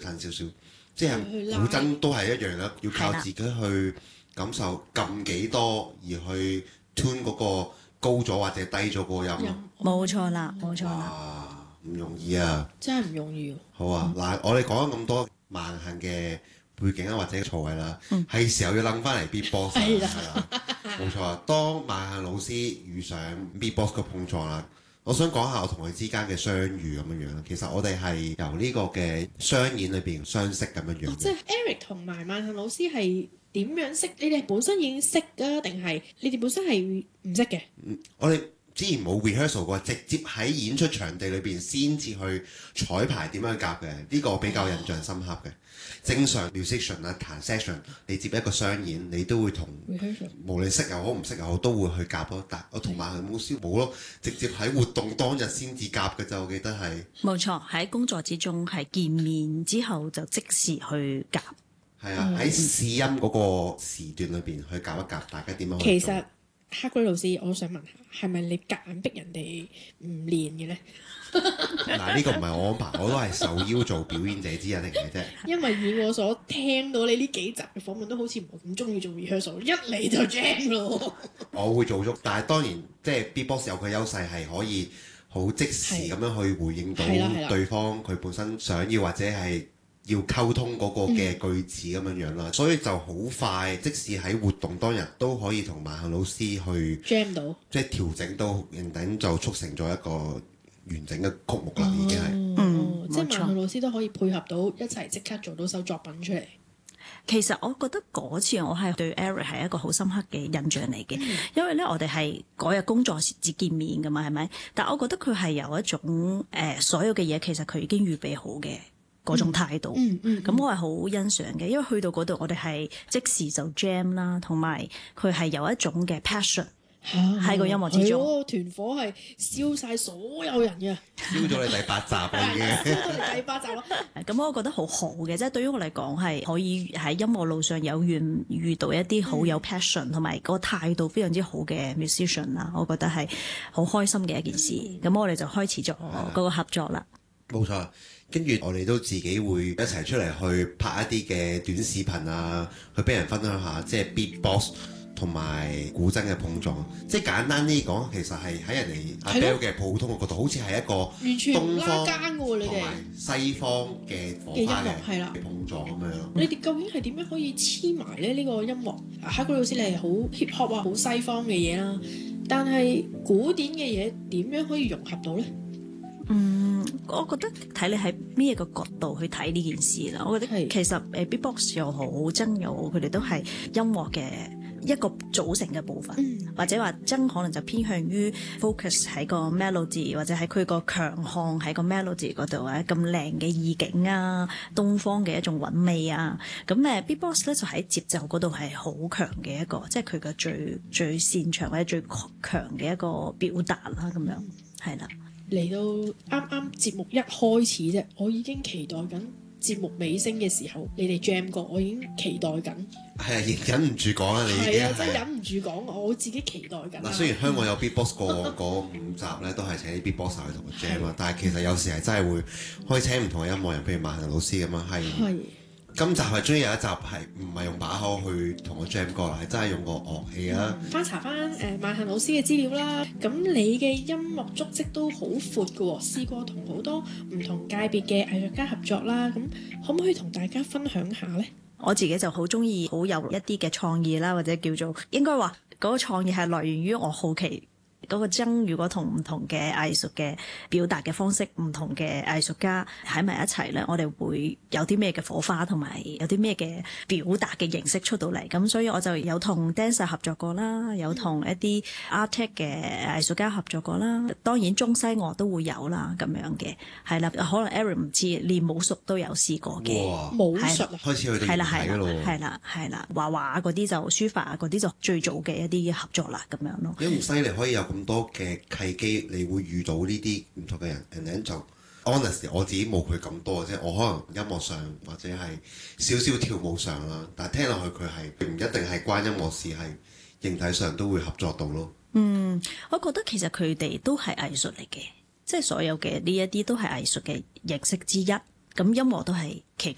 近少少，即係古箏都係一樣啦，要靠自己去感受撳幾多而去 tune 嗰個高咗或者低咗個音。 冇錯啦，冇錯啦。 哇，唔容易啊！ 真係唔容易。 好啊，嗱，我哋講咗咁多萬幸嘅背景啊，或者錯位啦，係時候要諗翻嚟 Beatbox 係啦，冇錯啊。當萬幸老師遇上 Beatbox 嘅碰撞啦，我想講下我同佢之間嘅相遇咁樣樣。其實我哋係由呢個嘅商演裏邊相識咁樣樣。 即係 Eric 同埋萬幸老師係點樣識？你哋本身已經識啊，定係你哋本身係唔識嘅？ 我哋之前冇 rehearsal 過，直接喺演出場地裏邊先至去彩排點樣夾嘅，呢個比較印象深刻嘅。正常 musician 啊彈 session， 你接一個商演，你都會同 rehearsal， 無論識又好唔識又好，都會去夾咯。但我同萬幸老師冇咯，直接喺活動當日先至夾嘅就，我記得係。冇錯，喺工作之中係見面之後就即時去夾。 係啊，喺試音嗰個時段裏邊去夾一夾，大家點樣去做？ 其實Hardgrade老師，我想問下，係咪你夾硬逼人哋唔練嘅咧？ 嗱，呢個唔係我安排，我都係受邀做表演者之一嚟嘅啫。 因為以我所聽到你呢幾集嘅訪問，都好似唔係咁中意做 rehearsal，一嚟就 jam 咯。我會做足，但係當然即係 Beatbox 有佢優勢係可以好即時咁樣去回應到對方佢本身想要或者係要溝通嗰個嘅句子咁樣樣啦，所以就好快，即使喺活動當日都可以同萬幸老師去 jam 到， 即係調整到認定就促成咗一個完整嘅曲目啦，已經係。 即係萬幸老師都可以配合到一齊即刻做到首作品出嚟。 其實我覺得嗰次我係對 Eric 係一個好深刻嘅印象嚟嘅，因為咧我哋係嗰日工作節見面㗎嘛，係咪？但我覺得佢係有一種所有嘅嘢其實佢已經預備好嘅嗰種態度，咁我係好欣賞嘅，因為去到嗰度我哋係即時就 jam 啦，同埋佢係有一種嘅 passion 喺個音樂之中。 團火係燒晒所有人嘅， 燒咗你第8集啦已經， 燒到你第8集咯。 咁我覺得好好嘅，即係對於我嚟講係可以喺音樂路上有緣遇到一啲好有 passion 同埋個態度非常之好嘅 musician 啦，我覺得係好開心嘅一件事。咁我哋就開始咗嗰個合作啦。 冇錯。跟住我哋都自己會一齊出嚟去拍一啲嘅短視頻啊，去俾人分享下即係 Beatbox 同埋古箏嘅碰撞。即係簡單啲講，其實係喺人哋阿 Bell 嘅普通嘅角度，好似係一個完全唔拉更喎，你哋同埋西方嘅火花嘅碰撞咁樣。 你哋究竟係點樣可以黐埋咧？呢個音樂Hardgrade老師你係好 hip hop 啊，好西方嘅嘢啦，但係古典嘅嘢點樣可以融合到咧？ 我覺得睇你喺咩個角度去睇呢件事啦。我覺得其實Beatbox 又好，箏又好，佢哋都係音樂嘅一個組成嘅部分，或者話箏可能就偏向於 focus 喺個 melody， 或者喺佢個強項喺個 melody 嗰度啊，咁靚嘅意境啊，東方嘅一種韻味啊。咁Beatbox 咧就喺節奏嗰度係好強嘅一個，即係佢嘅最擅長或者最強嘅一個表達啦。咁樣係啦。 嚟到啱啱節目一開始啫，我已經期待緊節目尾聲嘅時候，你哋 jam 過，我已經期待緊。係啊，忍唔住講啊！你已經係真係忍唔住講，我自己期待緊。嗱，雖然香港有 Beatbox 嗰5集咧，都係請啲 Beatbox 去同佢 jam 啊，但係其實有時係真係會可以請唔同嘅音樂人，譬如萬幸老師咁樣係。今集係終於有一集係唔係用把口去同我 jam 歌啦，係真係用個樂器啊！翻查翻萬幸老師嘅資料啦，咁你嘅音樂足跡都好闊㗎喎，試過同好多唔同界別嘅藝術家合作啦，咁可唔可以同大家分享下呢？我自己就好中意好有一啲嘅創意啦，或者叫做應該話嗰個創意係來源於我好奇。嗰個箏如果同唔同嘅藝術嘅表達嘅方式，唔同嘅藝術家喺埋一齊咧，我哋會有啲咩嘅火花，同埋有啲咩嘅表達嘅形式出到嚟。咁所以我就有同 dancer 合作過啦，有同一啲 art 嘅藝術家合作過啦。當然中西樂都會有啦，咁樣嘅係啦。可能 Eric 唔知練武術都有試過嘅。武術開始去到年底咯。係啦，畫畫嗰啲就書法嗰啲就最早嘅一啲合作啦，咁樣咯。因為唔犀利可以有咁多嘅契機，你會遇到呢啲唔同嘅人 and then 就 honestly 我自己冇佢咁多嘅啫，我可能音樂上或者係少少跳舞上啦，但係聽落去佢係唔一定係關音樂事，係形體上都會合作到咯。我覺得其實佢哋都係藝術嚟嘅，即係所有嘅呢一啲都係藝術嘅形式之一，咁音樂都係其中